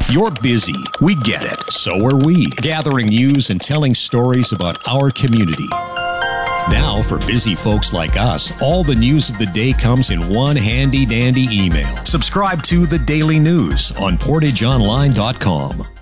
You're busy. We get it. So are we. Gathering news and telling stories about our community. Now, for busy folks like us, all the news of the day comes in one handy-dandy email. Subscribe to The Daily News on PortageOnline.com.